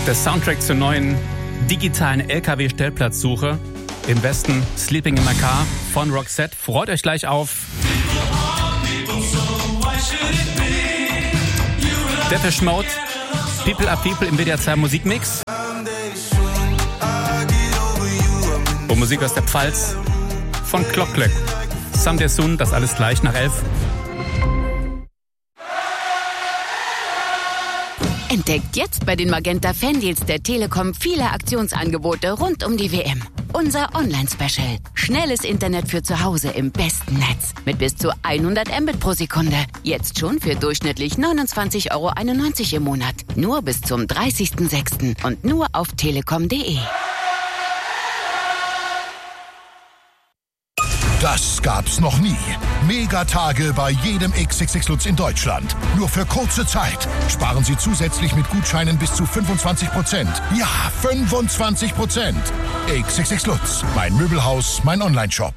Der Soundtrack zur neuen digitalen LKW-Stellplatzsuche. Im Westen Sleeping in My Car von Roxette. Freut euch gleich auf Depeche Mode, People Are People im WDR 2 Musikmix. Und Musik aus der Pfalz von Klock. Someday Soon, das alles gleich nach 11. Entdeckt jetzt bei den Magenta Fandeals der Telekom viele Aktionsangebote rund um die WM. Unser Online-Special. Schnelles Internet für zu Hause im besten Netz. Mit bis zu 100 Mbit pro Sekunde. Jetzt schon für durchschnittlich 29,91 € im Monat. Nur bis zum 30.06. und nur auf telekom.de. Das gab's noch nie. Megatage bei jedem XXX Lutz in Deutschland. Nur für kurze Zeit. Sparen Sie zusätzlich mit Gutscheinen bis zu 25%. Ja, 25%. XXX Lutz. Mein Möbelhaus, mein Onlineshop.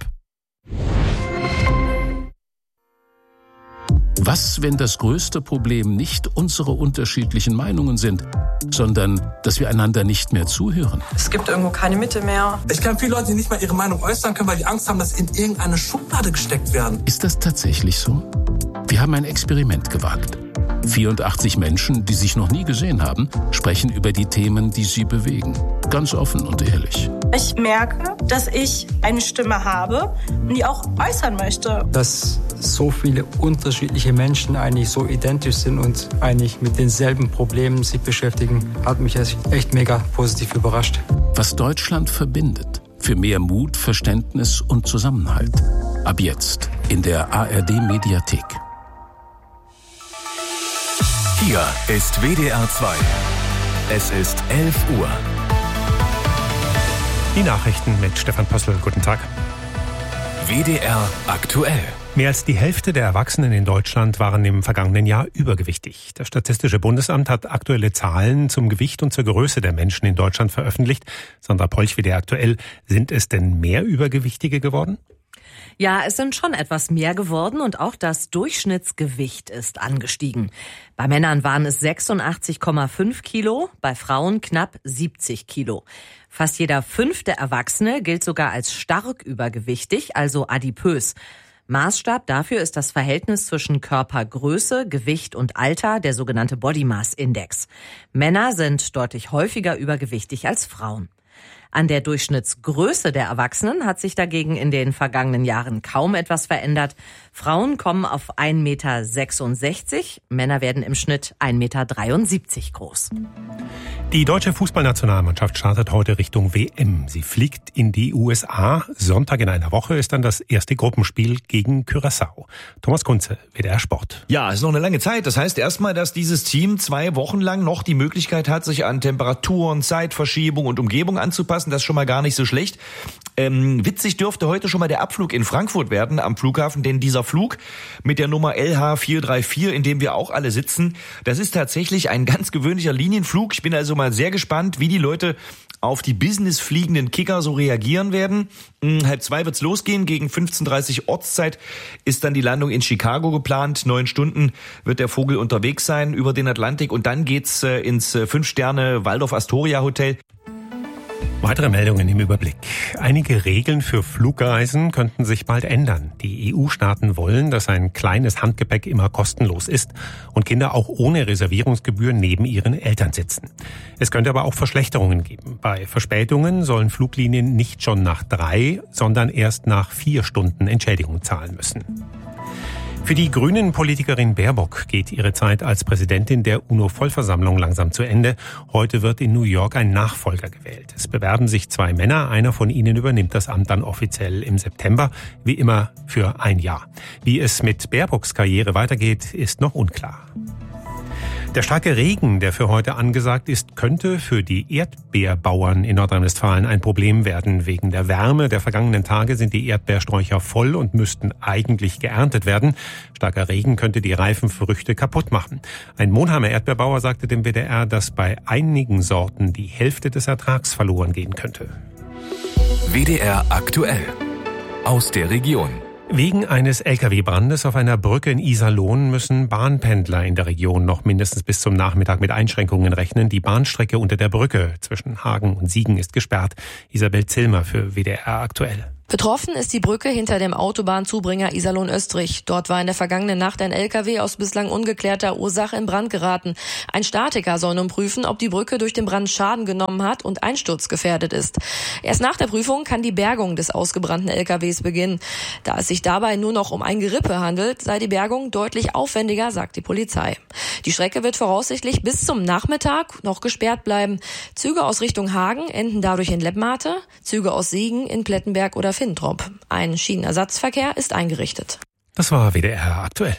Was, wenn das größte Problem nicht unsere unterschiedlichen Meinungen sind, sondern dass wir einander nicht mehr zuhören? Es gibt irgendwo keine Mitte mehr. Ich kenne viele Leute, die nicht mal ihre Meinung äußern können, weil die Angst haben, dass sie in irgendeine Schublade gesteckt werden. Ist das tatsächlich so? Wir haben ein Experiment gewagt. 84 Menschen, die sich noch nie gesehen haben, sprechen über die Themen, die sie bewegen. Ganz offen und ehrlich. Ich merke, dass ich eine Stimme habe und die auch äußern möchte. Dass so viele unterschiedliche Menschen eigentlich so identisch sind und eigentlich mit denselben Problemen sich beschäftigen, hat mich echt mega positiv überrascht. Was Deutschland verbindet. Für mehr Mut, Verständnis und Zusammenhalt. Ab jetzt in der ARD-Mediathek. Hier ist WDR 2. Es ist 11 Uhr. Die Nachrichten mit Stefan Pössl. Guten Tag. WDR aktuell. Mehr als die Hälfte der Erwachsenen in Deutschland waren im vergangenen Jahr übergewichtig. Das Statistische Bundesamt hat aktuelle Zahlen zum Gewicht und zur Größe der Menschen in Deutschland veröffentlicht. Sandra Polch, WDR aktuell. Sind es denn mehr Übergewichtige geworden? Ja, es sind schon etwas mehr geworden und auch das Durchschnittsgewicht ist angestiegen. Bei Männern waren es 86,5 Kilo, bei Frauen knapp 70 Kilo. Fast jeder 5. Erwachsene gilt sogar als stark übergewichtig, also adipös. Maßstab dafür ist das Verhältnis zwischen Körpergröße, Gewicht und Alter, der sogenannte Body Mass Index. Männer sind deutlich häufiger übergewichtig als Frauen. An der Durchschnittsgröße der Erwachsenen hat sich dagegen in den vergangenen Jahren kaum etwas verändert. Frauen kommen auf 1,66 Meter, Männer werden im Schnitt 1,73 Meter groß. Die deutsche Fußballnationalmannschaft startet heute Richtung WM. Sie fliegt in die USA. Sonntag in einer Woche ist dann das erste Gruppenspiel gegen Curaçao. Thomas Kunze, WDR Sport. Ja, es ist noch eine lange Zeit. Das heißt erstmal, dass dieses Team 2 Wochen lang noch die Möglichkeit hat, sich an Temperaturen, Zeitverschiebung und Umgebung anzupassen. Das ist schon mal gar nicht so schlecht. Witzig dürfte heute schon mal der Abflug in Frankfurt werden am Flughafen, denn dieser Flug mit der Nummer LH434, in dem wir auch alle sitzen, das ist tatsächlich ein ganz gewöhnlicher Linienflug. Ich bin also mal sehr gespannt, wie die Leute auf die businessfliegenden Kicker so reagieren werden. 1:30 wird's losgehen, gegen 15:30 Ortszeit ist dann die Landung in Chicago geplant. 9 Stunden wird der Vogel unterwegs sein über den Atlantik und dann geht's ins 5-Sterne Waldorf Astoria Hotel. Weitere Meldungen im Überblick. Einige Regeln für Flugreisen könnten sich bald ändern. Die EU-Staaten wollen, dass ein kleines Handgepäck immer kostenlos ist und Kinder auch ohne Reservierungsgebühr neben ihren Eltern sitzen. Es könnte aber auch Verschlechterungen geben. Bei Verspätungen sollen Fluglinien nicht schon nach 3, sondern erst nach 4 Stunden Entschädigung zahlen müssen. Für die Grünen-Politikerin Baerbock geht ihre Zeit als Präsidentin der UNO-Vollversammlung langsam zu Ende. Heute wird in New York ein Nachfolger gewählt. Es bewerben sich 2 Männer. Einer von ihnen übernimmt das Amt dann offiziell im September, wie immer für 1 Jahr. Wie es mit Baerbocks Karriere weitergeht, ist noch unklar. Der starke Regen, der für heute angesagt ist, könnte für die Erdbeerbauern in Nordrhein-Westfalen ein Problem werden. Wegen der Wärme der vergangenen Tage sind die Erdbeersträucher voll und müssten eigentlich geerntet werden. Starker Regen könnte die reifen Früchte kaputt machen. Ein Monheimer Erdbeerbauer sagte dem WDR, dass bei einigen Sorten die Hälfte des Ertrags verloren gehen könnte. WDR aktuell. Aus der Region. Wegen eines Lkw-Brandes auf einer Brücke in Iserlohn müssen Bahnpendler in der Region noch mindestens bis zum Nachmittag mit Einschränkungen rechnen. Die Bahnstrecke unter der Brücke zwischen Hagen und Siegen ist gesperrt. Isabel Zillmer für WDR aktuell. Betroffen ist die Brücke hinter dem Autobahnzubringer Iserlohn-Österreich. Dort war in der vergangenen Nacht ein LKW aus bislang ungeklärter Ursache in Brand geraten. Ein Statiker soll nun prüfen, ob die Brücke durch den Brand Schaden genommen hat und einsturzgefährdet ist. Erst nach der Prüfung kann die Bergung des ausgebrannten LKWs beginnen. Da es sich dabei nur noch um ein Gerippe handelt, sei die Bergung deutlich aufwendiger, sagt die Polizei. Die Strecke wird voraussichtlich bis zum Nachmittag noch gesperrt bleiben. Züge aus Richtung Hagen enden dadurch in Leppmate, Züge aus Siegen in Plettenberg oder Fintrop. Ein Schienenersatzverkehr ist eingerichtet. Das war WDR aktuell.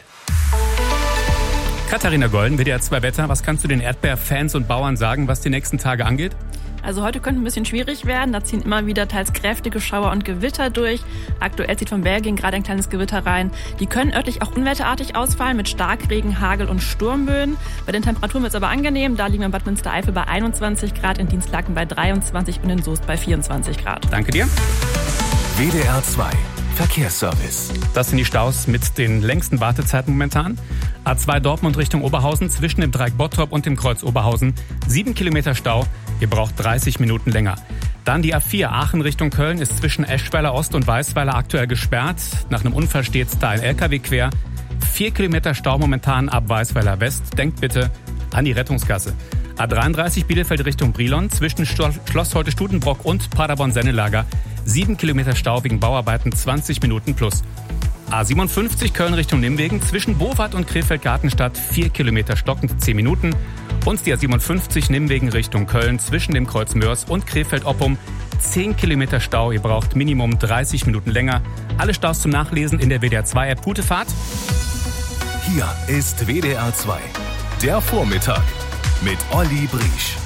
Katharina Golden, WDR 2 Wetter. Was kannst du den Erdbeerfans und Bauern sagen, was die nächsten Tage angeht? Also heute könnte ein bisschen schwierig werden. Da ziehen immer wieder teils kräftige Schauer und Gewitter durch. Aktuell zieht von Belgien gerade ein kleines Gewitter rein. Die können örtlich auch unwetterartig ausfallen mit Starkregen, Hagel und Sturmböen. Bei den Temperaturen wird es aber angenehm. Da liegen wir in Bad Münstereifel bei 21 Grad, in Dienstlaken bei 23 und in Soest bei 24 Grad. Danke dir. WDR 2 Verkehrsservice. Das sind die Staus mit den längsten Wartezeiten momentan. A2 Dortmund Richtung Oberhausen zwischen dem Dreieck Bottrop und dem Kreuz Oberhausen. 7 Kilometer Stau. Ihr braucht 30 Minuten länger. Dann die A4 Aachen Richtung Köln ist zwischen Eschweiler Ost und Weißweiler aktuell gesperrt. Nach einem Unfall steht da ein LKW quer. 4 Kilometer Stau momentan ab Weißweiler West. Denkt bitte an die Rettungsgasse. A33 Bielefeld Richtung Brilon zwischen Schloss Holte-Stutenbrock und Paderborn-Sennelager. 7 Kilometer Stau wegen Bauarbeiten, 20 Minuten plus. A57 Köln Richtung Nimwegen zwischen Bowart und Krefeld-Gartenstadt 4 Kilometer stockend 10 Minuten. Und die A57 Nimwegen Richtung Köln zwischen dem Kreuz Mörs und Krefeld-Oppum 10 Kilometer Stau. Ihr braucht Minimum 30 Minuten länger. Alle Staus zum Nachlesen in der WDR 2 App. Gute Fahrt. Hier ist WDR 2. Der Vormittag mit Olli Briesch.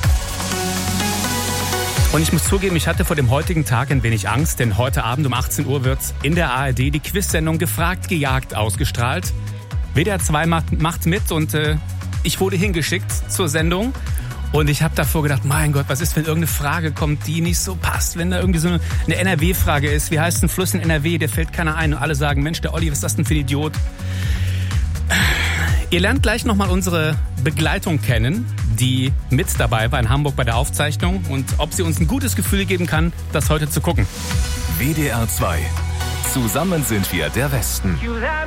Und ich muss zugeben, ich hatte vor dem heutigen Tag ein wenig Angst, denn heute Abend um 18 Uhr wird in der ARD die Quiz-Sendung Gefragt, gejagt ausgestrahlt. WDR 2 macht mit und ich wurde hingeschickt zur Sendung. Und ich habe davor gedacht, mein Gott, was ist, wenn irgendeine Frage kommt, die nicht so passt? Wenn da irgendwie so eine NRW-Frage ist, wie heißt ein Fluss in NRW, der fällt keiner ein. Und alle sagen, Mensch, der Olli, was ist das denn für ein Idiot? Ihr lernt gleich nochmal unsere Begleitung kennen, die mit dabei war in Hamburg bei der Aufzeichnung und ob sie uns ein gutes Gefühl geben kann, das heute zu gucken. WDR 2. Zusammen sind wir der Westen.